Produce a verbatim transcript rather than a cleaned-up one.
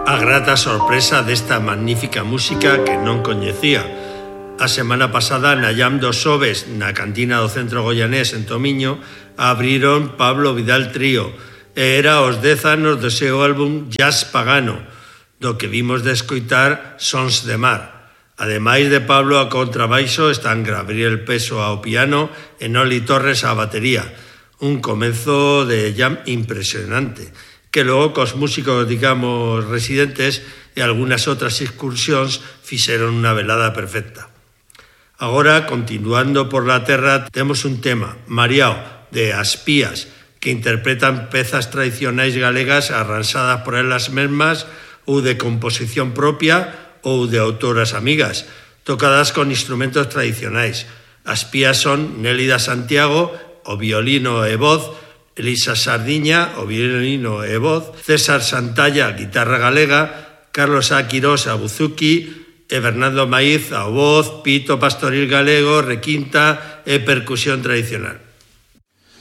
A grata sorpresa desta magnífica música que non coñecía. A semana pasada na Jam dos Xoves, na cantina do Centro Goianés en Tomiño, abriron Pablo Vidal Trío e era os dez anos do seu álbum Jazz Pagano, do que vimos de escoitar Sons de Mar. Ademais de Pablo a contrabaixo están Gabriel Peso ao piano e Noli Torres á batería. Un comenzo de jam impresionante, que logo cos músicos, digamos, residentes e algunhas outras excursións fixeron unha velada perfecta. Agora, continuando por la terra, temos un tema, Mariao, de As Pías, que interpretan pezas tradicionais galegas arranxadas por elas mesmas ou de composición propia ou de autoras amigas, tocadas con instrumentos tradicionais. As Pías son Nélida Santiago, o violino e voz, Elisa Sardiña, o violino e voz, César Santalla, guitarra galega, Carlos A. Quirós, a buzuki, e Fernando Maíz, a voz, pito pastoril galego, requinta e percusión tradicional.